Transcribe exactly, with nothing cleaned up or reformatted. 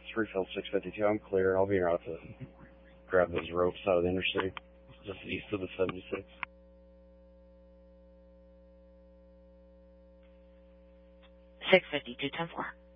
Refill six fifty-two. I'm clear. I'll be around to grab those ropes out of the interstate, just east of the seventy-six. six fifty-two, ten four.